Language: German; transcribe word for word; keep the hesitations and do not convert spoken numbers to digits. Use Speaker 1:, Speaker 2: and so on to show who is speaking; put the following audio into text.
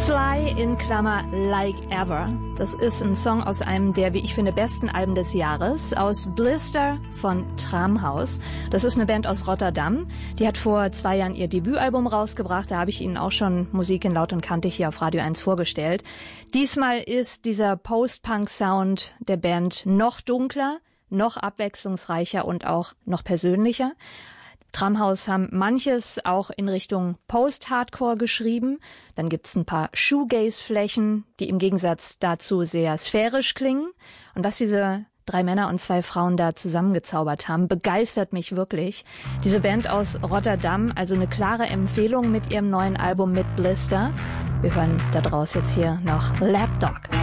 Speaker 1: Sly in Klammer Like Ever. Das ist ein Song aus einem der, wie ich finde, besten Alben des Jahres, aus Blister von Tramhaus. Das ist eine Band aus Rotterdam. Die hat vor zwei Jahren ihr Debütalbum rausgebracht. Da habe ich Ihnen auch schon Musik in Laut und Kantig hier auf Radio eins vorgestellt. Diesmal ist dieser Post-Punk-Sound der Band noch dunkler, noch abwechslungsreicher und auch noch persönlicher. Tramhaus haben manches auch in Richtung Post-Hardcore geschrieben. Dann gibt's ein paar Shoegaze-Flächen, die im Gegensatz dazu sehr sphärisch klingen. Und was diese drei Männer und zwei Frauen da zusammengezaubert haben, begeistert mich wirklich. Diese Band aus Rotterdam, also eine klare Empfehlung mit ihrem neuen Album mit Blister. Wir hören da draus jetzt hier noch Lapdog.